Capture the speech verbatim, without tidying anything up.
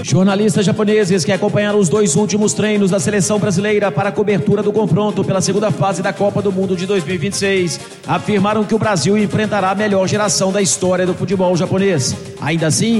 Jornalistas japoneses que acompanharam os dois últimos treinos da seleção brasileira para a cobertura do confronto pela segunda fase da Copa do Mundo de dois mil e vinte e seis afirmaram que o Brasil enfrentará a melhor geração da história do futebol japonês. Ainda assim,